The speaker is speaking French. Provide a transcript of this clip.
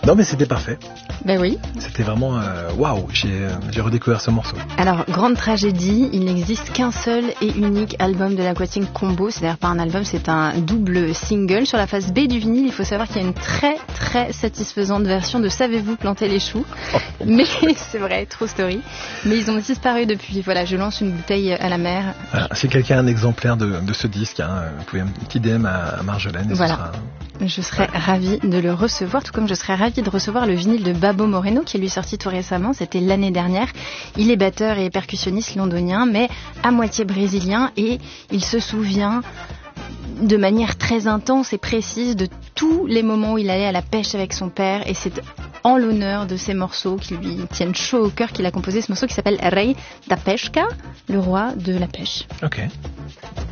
Non, mais c'était parfait. Ben oui. C'était vraiment waouh, j'ai redécouvert ce morceau. Alors, grande tragédie, il n'existe qu'un seul et unique album de l'Aquatic Combo. C'est d'ailleurs pas un album, c'est un double single. Sur la face B du vinyle, il faut savoir qu'il y a une très très satisfaisante version de Savez-vous planter les choux. Mais c'est vrai, true story. Mais ils ont disparu depuis. Voilà, je lance une bouteille à la mer. Voilà, si quelqu'un a un exemplaire de ce disque, vous pouvez un petit DM à Marjolaine. Et voilà. Je serais ravie de le recevoir, tout comme je serais ravie de recevoir le vinyle de Babo Moreno qui est lui sorti tout récemment, c'était l'année dernière. Il est batteur et percussionniste londonien, mais à moitié brésilien, et il se souvient de manière très intense et précise de tous les moments où il allait à la pêche avec son père, et c'est en l'honneur de ces morceaux qui lui tiennent chaud au cœur qu'il a composé ce morceau qui s'appelle Rei da Pesca, le roi de la pêche. Ok.